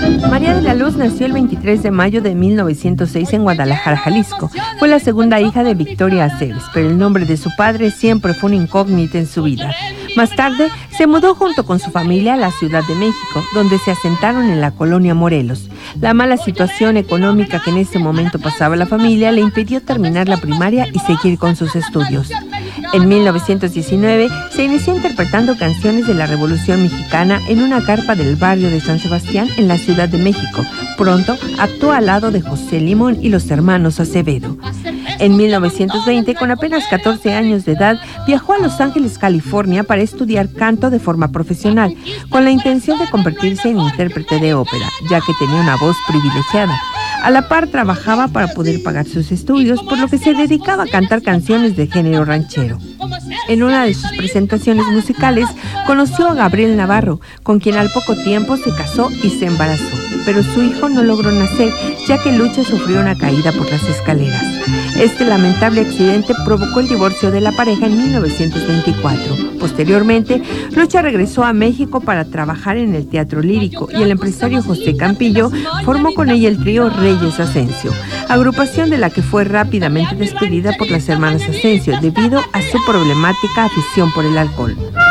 María de la Luz nació el 23 de mayo de 1906 en Guadalajara, Jalisco. Fue la segunda hija de Victoria Aceves, pero el nombre de su padre siempre fue una incógnita en su vida. Más tarde, se mudó junto con su familia a la Ciudad de México, donde se asentaron en la colonia Morelos. La mala situación económica que en ese momento pasaba la familia le impidió terminar la primaria y seguir con sus estudios. En 1919 se inició interpretando canciones de la Revolución Mexicana en una carpa del barrio de San Sebastián en la Ciudad de México. Pronto actuó al lado de José Limón y los hermanos Acevedo. En 1920, con apenas 14 años de edad, viajó a Los Ángeles, California, para estudiar canto de forma profesional, con la intención de convertirse en intérprete de ópera, ya que tenía una voz privilegiada. A la par trabajaba para poder pagar sus estudios, por lo que se dedicaba a cantar canciones de género ranchero. En una de sus presentaciones musicales conoció a Gabriel Navarro, con quien al poco tiempo se casó y se embarazó, pero su hijo no logró nacer, ya que Lucha sufrió una caída por las escaleras. Este lamentable accidente provocó el divorcio de la pareja en 1924. Posteriormente, Lucha regresó a México para trabajar en el teatro lírico y el empresario José Campillo formó con ella el trío Reyes Asensio, agrupación de la que fue rápidamente despedida por las hermanas Asensio debido a su problemática afición por el alcohol.